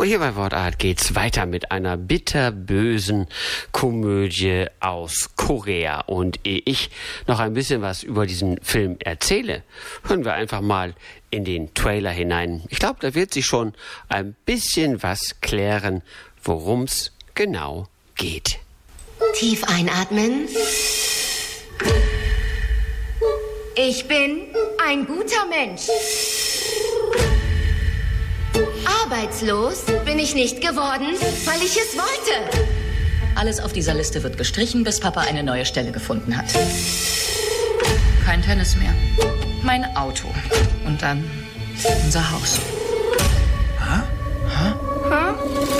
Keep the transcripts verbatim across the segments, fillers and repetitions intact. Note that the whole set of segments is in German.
Und hier bei Wortart geht's weiter mit einer bitterbösen Komödie aus Korea. Und ehe ich noch ein bisschen was über diesen Film erzähle, hören wir einfach mal in den Trailer hinein. Ich glaube, da wird sich schon ein bisschen was klären, worum's genau geht. Tief einatmen. Ich bin ein guter Mensch. Arbeitslos bin ich nicht geworden, weil ich es wollte. Alles auf dieser Liste wird gestrichen, bis Papa eine neue Stelle gefunden hat. Kein Tennis mehr. Mein Auto. Und dann unser Haus. Hä? Hä? Hä?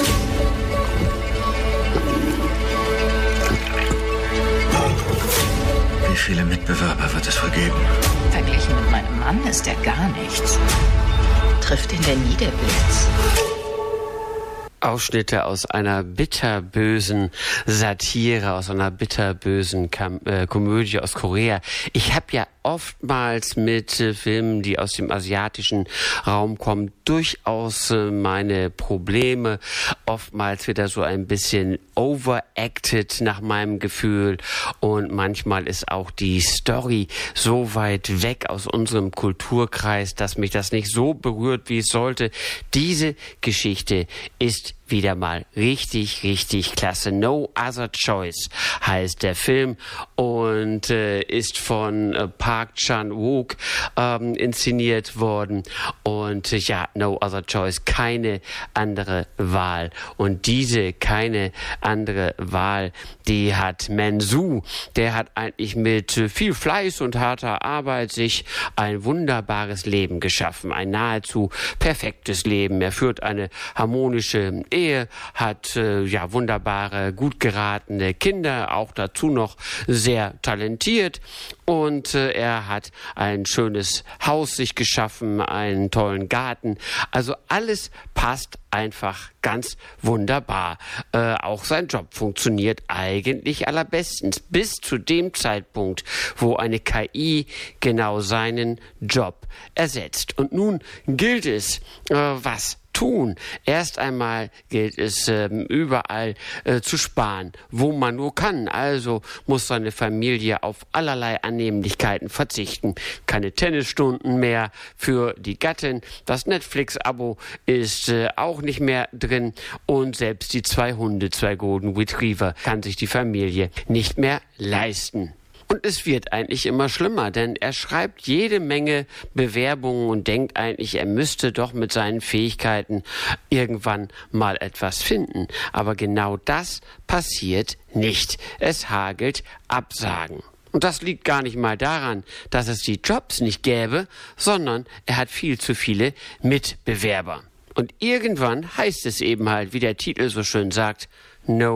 Wie viele Mitbewerber wird es wohl geben? Verglichen mit meinem Mann ist er gar nichts. Trifft ihn denn nie der Blitz? Ausschnitte aus einer bitterbösen Satire, aus einer bitterbösen Kam- äh, Komödie aus Korea. Ich habe ja oftmals mit äh, Filmen, die aus dem asiatischen Raum kommen, durchaus äh, meine Probleme. Oftmals wird er so ein bisschen overacted nach meinem Gefühl und manchmal ist auch die Story so weit weg aus unserem Kulturkreis, dass mich das nicht so berührt, wie es sollte. Diese Geschichte ist wieder mal richtig, richtig klasse. No Other Choice heißt der Film und äh, ist von äh, Park Chan-wook ähm, inszeniert worden. Und äh, ja, No Other Choice, keine andere Wahl. Und diese keine andere Wahl, die hat Mensu. Der hat eigentlich mit äh, viel Fleiß und harter Arbeit sich ein wunderbares Leben geschaffen. Ein nahezu perfektes Leben. Er führt eine harmonische Ehe, hat äh, ja wunderbare, gut geratene Kinder, auch dazu noch sehr talentiert und äh, er hat ein schönes Haus sich geschaffen, einen tollen Garten. Also alles passt einfach ganz wunderbar. Äh, auch sein Job funktioniert eigentlich allerbestens bis zu dem Zeitpunkt, wo eine K I genau seinen Job ersetzt. Und nun gilt es, äh, was tun. Erst einmal gilt es ähm, überall äh, zu sparen, wo man nur kann. Also muss seine Familie auf allerlei Annehmlichkeiten verzichten. Keine Tennisstunden mehr für die Gattin. Das Netflix-Abo ist äh, auch nicht mehr drin. Und selbst die zwei Hunde, zwei Golden Retriever, kann sich die Familie nicht mehr leisten. Und es wird eigentlich immer schlimmer, denn er schreibt jede Menge Bewerbungen und denkt eigentlich, er müsste doch mit seinen Fähigkeiten irgendwann mal etwas finden. Aber genau das passiert nicht. Es hagelt Absagen. Und das liegt gar nicht mal daran, dass es die Jobs nicht gäbe, sondern er hat viel zu viele Mitbewerber. Und irgendwann heißt es eben halt, wie der Titel so schön sagt, no